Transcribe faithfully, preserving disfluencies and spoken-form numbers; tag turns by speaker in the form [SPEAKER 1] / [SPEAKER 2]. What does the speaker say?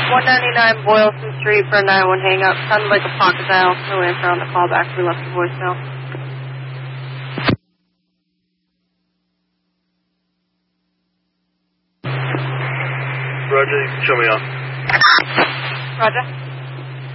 [SPEAKER 1] one ninety-nine Boylston Street for a nine one hang up. Sounded like a pocket dial. No answer on the callback. We left a voicemail.
[SPEAKER 2] Roger, you can show me off.
[SPEAKER 1] Roger.